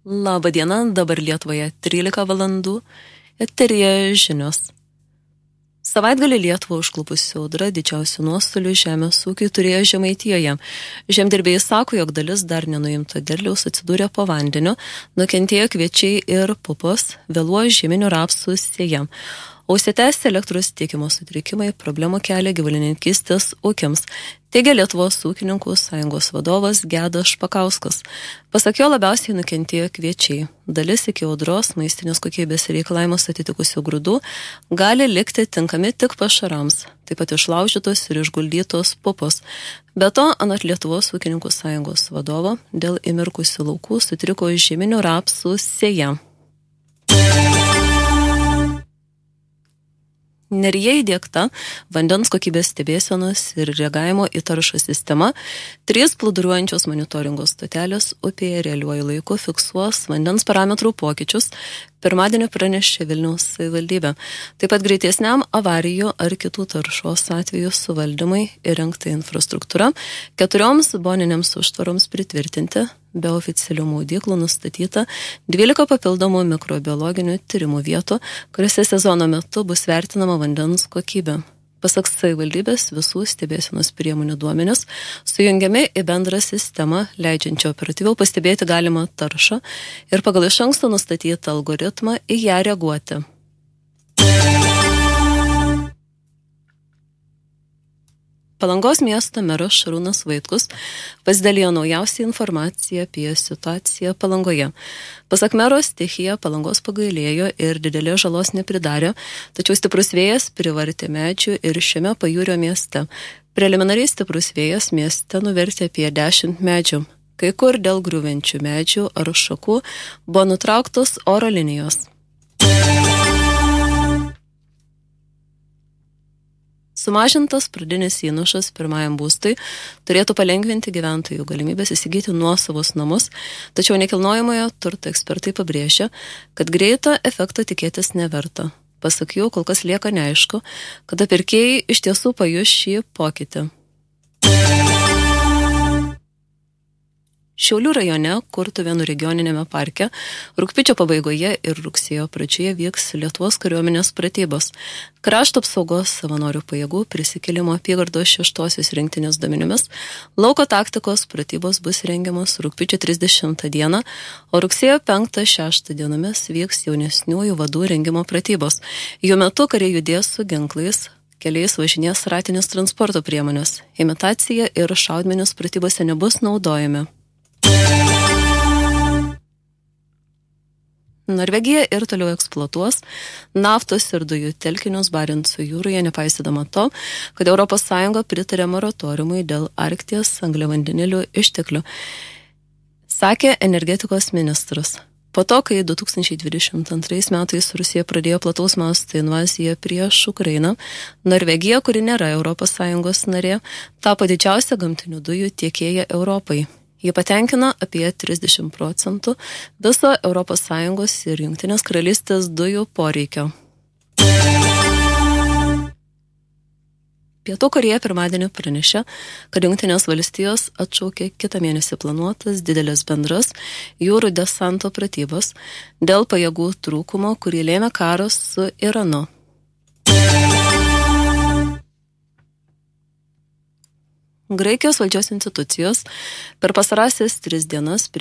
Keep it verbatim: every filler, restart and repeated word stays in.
Labą dieną, dabar Lietuvoje trylika valandų, eteryje žinios. Savaitgalį Lietuvą užklupusi audra didžiausių nuostolių žemės ūkiui turėjo Žemaitijoje. Žemdirbėjai sako, jog dalis dar nenuimto derliaus atsidūrė po vandeniu, nukentėjo kviečiai ir pupos, vėluoja žieminių rapsų sėja. O užsitęsti elektros tiekimo sutrikimai problemų kelia gyvulininkystės ūkiams, teigia Lietuvos ūkininkų sąjungos vadovas Gedas Špakauskas. Pasak jo, labiausiai nukentėjo kviečiai. Dalis iki audros maistinės kokybės reikalavimus atitikusių grūdų gali likti tinkami tik pašarams, taip pat išlaužytos ir išguldytos pupos. Be to, anot Lietuvos ūkininkų sąjungos vadovo, dėl įmirkusių laukų sutriko žieminių rapsų sėja. Neryje įdiegta vandens kokybės stebėsenos ir reagavimo į taršą sistema, trys plūduriuojančios monitoringo stotelės upėje realiuoju laiku fiksuos vandens parametrų pokyčius, pirmadienį pranešė Vilniaus savivaldybė. Taip pat greitesniam avarijų ar kitų taršos atvejų suvaldymai įrengta infrastruktūra, keturioms boninėms užtvaroms pritvirtinti, be oficialių maudyklų nustatyta dvylika papildomų mikrobiologinių tyrimų vietų, kuriuose sezono metu bus vertinama vandens kokybė. Pasak savivaldybės, visų stebėsenos priemonių duomenys sujungiami į bendrą sistemą, leidžiančią operatyviau pastebėti galimą taršą ir pagal iš anksto nustatytą algoritmą į ją reaguoti. Palangos miesto meras Šarūnas Vaitkus pasidalijo naujausią informaciją apie situaciją Palangoje. Pasak mero, stichija Palangos pagailėjo ir didelės žalos nepridarė, tačiau stiprus vėjas privartė medžių ir šiame pajūrio mieste. Preliminariai stiprus vėjas mieste nuvertė apie dešimt medžių. Kai kur dėl griuvenčių medžių ar šakų buvo nutrauktos oro linijos. Sumažintas pradinis įnašas pirmajam būstui turėtų palengvinti gyventojų galimybės įsigyti nuosavus namus, tačiau nekilnojamojo turto ekspertai pabrėžia, kad greito efekto tikėtis neverta. Pasak jų, kol kas lieka neaišku, kada pirkėjai iš tiesų pajus šį pokytį. Šiaulių rajone, Kurtuvėnų regioninėme parke, rugpjūčio pabaigoje ir rugsėjo pradžioje vyks Lietuvos kariuomenės pratybos. Krašto apsaugos savanorių pajėgų prisikėlimo apygardos šeštosios rinktinės duomenimis lauko taktikos pratybos bus rengiamos rugpjūčio trisdešimtą dieną, o rugsėjo penktą šeštą dienomis vyks jaunesniųjų vadų rengimo pratybos. Jų metu kariai judės su ginklais, keliais važinės ratinės transporto priemonės. Imitacija ir šaudmenys pratybose nebus naudojami. Norvegija ir toliau eksploatuos naftos ir dujų telkinius Barenco jūroje, nepaisydama to, kad Europos Sąjunga pritarė moratoriumui dėl Arkties angliavandenilių išteklių, sakė energetikos ministras. Po to, kai du tūkstančiai dvidešimt antrais metais Rusija pradėjo plataus masto invaziją prieš Ukrainą, Norvegija, kuri nėra Europos Sąjungos narė, tapo didžiausia gamtinių dujų tiekėja Europai. Jie patenkina apie trisdešimt procentų viso Europos Sąjungos ir Jungtinės karalystės dujų poreikio. Pietų Korėja pirmadienį pranešė, kad Jungtinės valstijos atšaukė kitą mėnesį planuotas didelės bendras jūrų desanto pratybos dėl pajėgų trūkumo, kurį lėmė karas su Iranu. Graikijos valdžios institucijos per pastarąsias tris dienas